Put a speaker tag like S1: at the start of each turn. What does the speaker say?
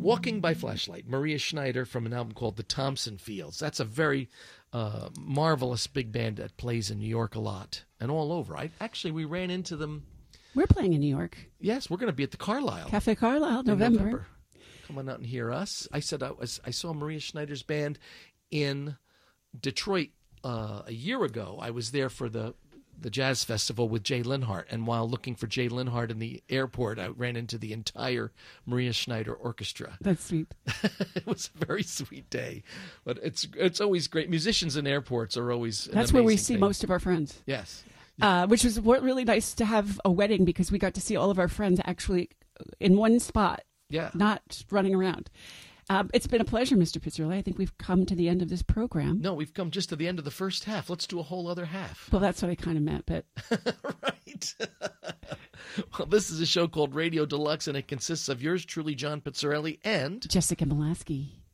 S1: Walking by Flashlight, Maria Schneider from an album called The Thompson Fields. That's a very marvelous big band that plays in New York a lot and all over. We ran into them.
S2: We're playing in New York.
S1: Yes, we're going to be at the Carlisle.
S2: Cafe Carlisle, November.
S1: Come on out and hear us. I saw Maria Schneider's band in Detroit a year ago. I was there for the jazz festival with Jay Linhart, and while looking for Jay Linhart in the airport, I ran into the entire Maria Schneider orchestra.
S2: That's sweet.
S1: It was a very sweet day, but it's always great. Musicians in airports are always
S2: that's where we see most of our friends.
S1: Yes,
S2: which was really nice to have a wedding because we got to see all of our friends actually in one spot.
S1: Yeah,
S2: not running around. It's been a pleasure, Mr. Pizzarelli. I think we've come to the end of this program.
S1: No, we've come just to the end of the first half. Let's do a whole other half.
S2: Well, that's what I kind of meant, but...
S1: Right. Well, this is a show called Radio Deluxe, and it consists of yours truly, John Pizzarelli, and...
S2: Jessica Molaski.